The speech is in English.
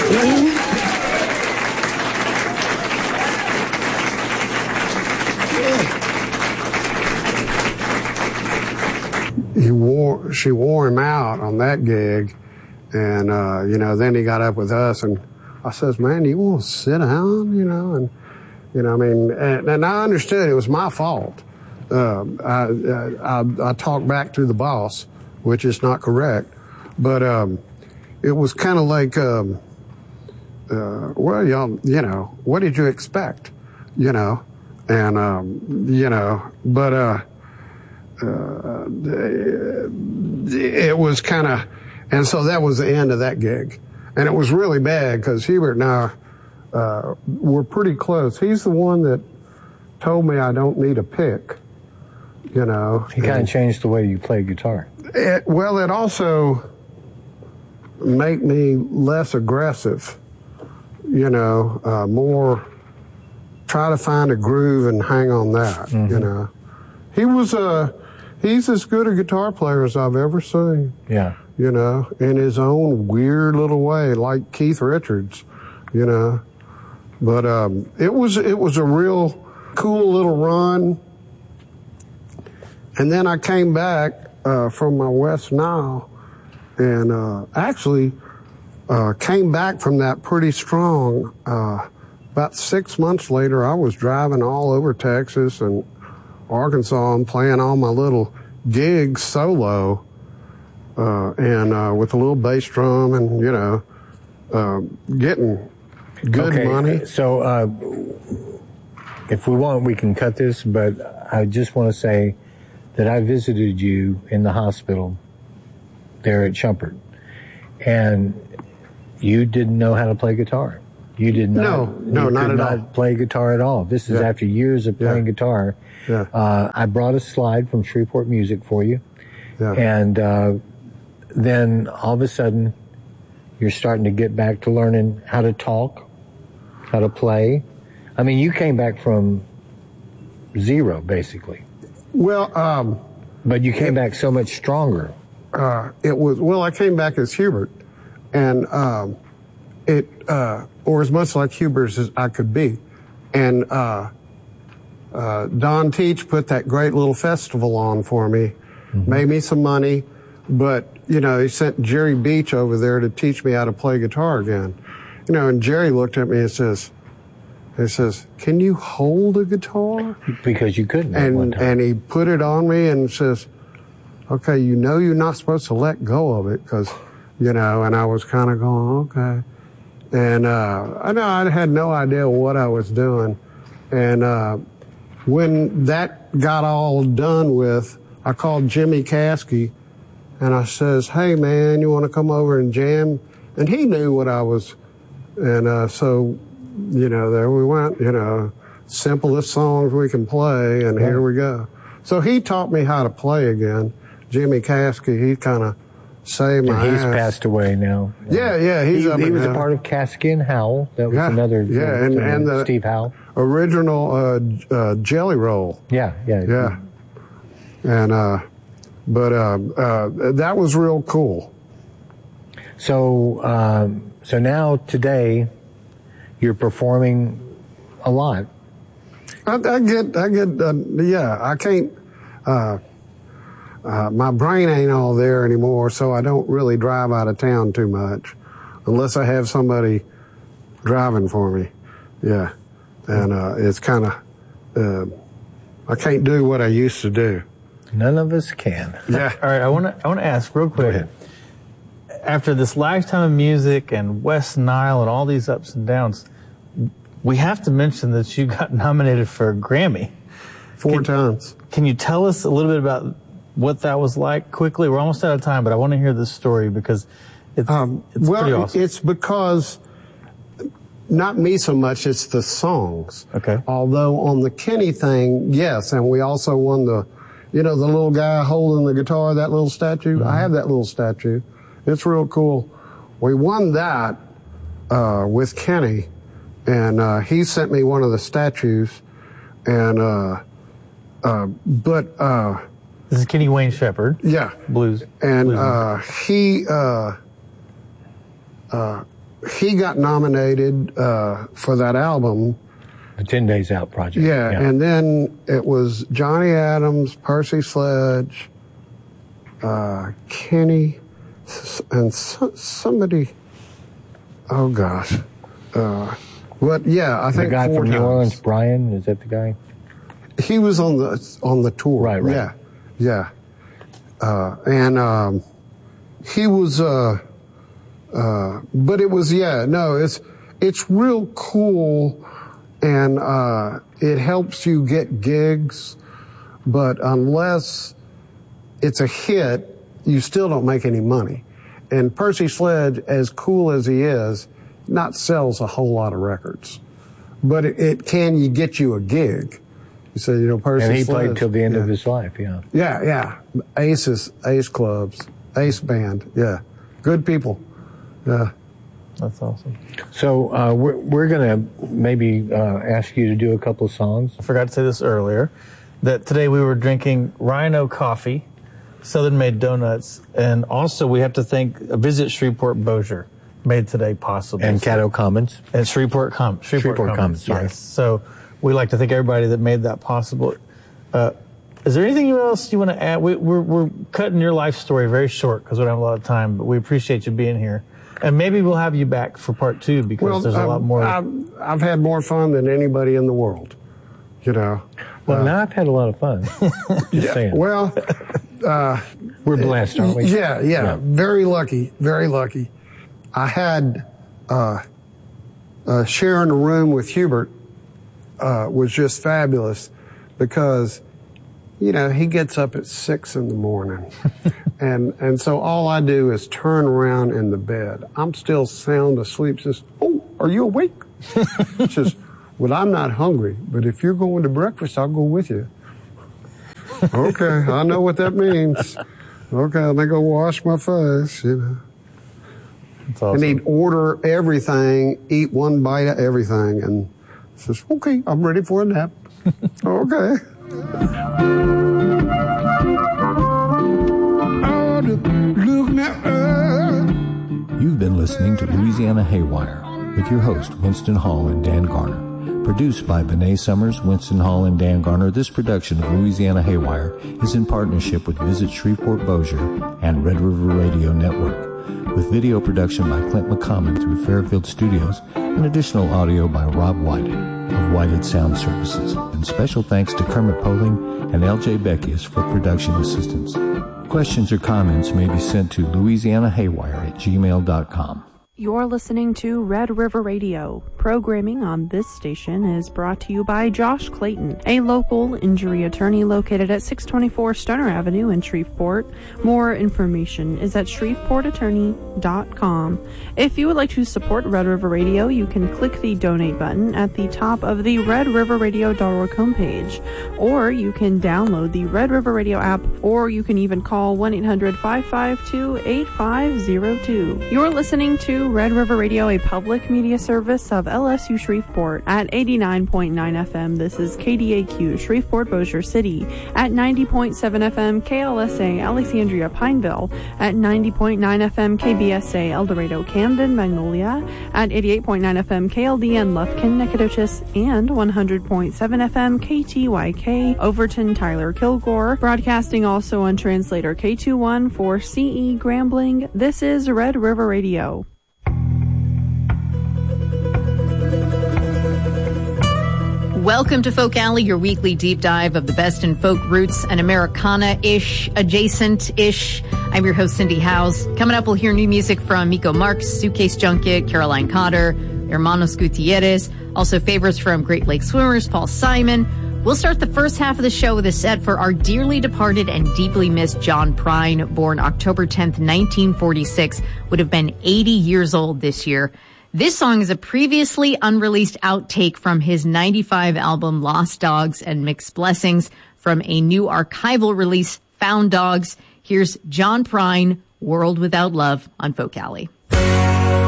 She wore him out on that gig, and you know, then he got up with us, and I says, "Man, do you want to sit down?" You know, and you know, I mean, and I understood it was my fault. I talked back to the boss, which is not correct, but it was kind of like, well, y'all, you know, what did you expect? You know, and you know, but. It was kind of, and so that was the end of that gig. And it was really bad because Hubert and I were pretty close. He's the one that told me I don't need a pick, you know. He kind of changed the way you play guitar. Well, it also made me less aggressive, you know, more try to find a groove and hang on that, you know. He was he's as good a guitar player as I've ever seen. Yeah. You know, in his own weird little way, like Keith Richards, you know. But it was a real cool little run. And then I came back from my West Nile and actually came back from that pretty strong. About 6 months later, I was driving all over Texas and Arkansas and playing all my little gigs solo and with a little bass drum and, you know, getting good money. So if we want, we can cut this, but I just want to say that I visited you in the hospital there at Shumpert, and you didn't know how to play guitar. You did not. No, not at all. Play guitar at all. This is after years of playing guitar. Yeah. I brought a slide from Shreveport Music for you, Yeah. and then all of a sudden, you're starting to get back to learning how to talk, how to play. I mean, you came back from zero, basically. Well, but you came back so much stronger. I came back as Hubert, and or as much like Hubert as I could be. And Don Teach put that great little festival on for me, made me some money, but, you know, he sent Jerry Beach over there to teach me how to play guitar again. You know, and Jerry looked at me and says, "Can you hold a guitar?" Because you couldn't at one time. And he put it on me and says, "Okay, you know you're not supposed to let go of it," because, you know, and I was kind of going, okay. And I had no idea what I was doing. And when that got all done with, I called Jimmy Caskey, and I says, "Hey, man, you want to come over and jam?" And he knew what I was. And so, you know, there we went, you know, simplest songs we can play, and here we go. So he taught me how to play again. Jimmy Caskey, he kind of saved my ass. He's passed away now. Yeah, he was a part of Caskey and Howell. That was another. And Steve Howell. Original Jelly Roll. Yeah. And that was real cool. So now today, you're performing a lot. I can't. My brain ain't all there anymore, so I don't really drive out of town too much, unless I have somebody driving for me. Yeah, and it's kind of I can't do what I used to do. None of us can. Yeah. All right. I want to ask real quick. Go ahead. After this lifetime of music and West Nile and all these ups and downs, we have to mention that you got nominated for a Grammy. 4 times. Can you tell us a little bit about what that was like quickly? We're almost out of time, but I want to hear this story because it's pretty awesome. It's because not me so much, it's the songs. Okay. Although on the Kenny thing, yes, and we also won the little guy holding the guitar, that little statue. I have that little statue. It's real cool. We won that with Kenny, and he sent me one of the statues, and this is Kenny Wayne Shepherd. Yeah. Blues. And blues. he got nominated for that album. A 10 Days Out project. Yeah, and then it was Johnny Adams, Percy Sledge, Kenny, and somebody. Oh gosh, but yeah, I think the guy 4 from times. New Orleans, Brian, is that the guy? He was on the tour. Right. Yeah. And he was. But it was it's real cool, and it helps you get gigs. But unless it's a hit, you still don't make any money. And Percy Sledge, as cool as he is, not sells a whole lot of records, but it can get you a gig. You say, Percy Sledge. And he played till the end of his life, yeah. Yeah. Ace clubs, Ace band, yeah. Good people, yeah. That's awesome. So we're going to maybe ask you to do a couple of songs. I forgot to say this earlier, that today we were drinking Rhino coffee, Southern Made donuts, and also we have to thank Visit Shreveport Bossier, made today possible. And Caddo Commons. And Shreveport Commons. Sorry. Yes. So we'd like to thank everybody that made that possible. Is there anything else you want to add? We're cutting your life story very short because we don't have a lot of time, but we appreciate you being here. And maybe we'll have you back for part 2 because there's a lot more. I've had more fun than anybody in the world, Well, now I've had a lot of fun. Just saying. Well, we're blessed, aren't we? Yeah. Very lucky. Very lucky. I had sharing a room with Hubert was just fabulous because, he gets up at 6 a.m. and so all I do is turn around in the bed. I'm still sound asleep. Says, "Oh, are you awake?" Says, "Well, I'm not hungry, but if you're going to breakfast, I'll go with you." Okay, I know what that means. Okay, let me go wash my face, That's awesome. And he'd order everything, eat one bite of everything, and says, "Okay, I'm ready for a nap." Okay. You've been listening to Louisiana Haywire with your host, Winston Hall and Dan Garner. Produced by Benet Summers, Winston Hall, and Dan Garner, this production of Louisiana Haywire is in partnership with Visit Shreveport Bossier and Red River Radio Network, with video production by Clint McCommon through Fairfield Studios and additional audio by Rob Whited of Whited Sound Services. And special thanks to Kermit Poling and L.J. Beckius for production assistance. Questions or comments may be sent to louisianahaywire@gmail.com. You're listening to Red River Radio. Programming on this station is brought to you by Josh Clayton, a local injury attorney located at 624 Stoner Avenue in Shreveport. More information is at shreveportattorney.com. If you would like to support Red River Radio, you can click the donate button at the top of the redriverradio.org homepage, or you can download the Red River Radio app, or you can even call 1-800-552-8502. You're listening to Red River Radio, a public media service of LSU Shreveport at 89.9 FM. This is KDAQ Shreveport Bossier City at 90.7 FM, KLSA Alexandria Pineville at 90.9 FM, KBSA El Dorado Camden Magnolia at 88.9 FM, KLDN Lufkin Nacogdoches and 100.7 FM, KTYK Overton Tyler Kilgore. Broadcasting also on translator K21 for CE Grambling. This is Red River Radio. Welcome to Folk Alley, your weekly deep dive of the best in folk roots and Americana-ish, adjacent-ish. I'm your host, Cindy Howes. Coming up, we'll hear new music from Miko Marks, Suitcase Junket, Caroline Cotter, Hermanos Gutierrez, also favorites from Great Lake Swimmers, Paul Simon. We'll start the first half of the show with a set for our dearly departed and deeply missed John Prine, born October 10th, 1946, would have been 80 years old this year. This song is a previously unreleased outtake from his 95 album Lost Dogs and Mixed Blessings. From a new archival release, Found Dogs, here's John Prine, World Without Love on Folk Alley.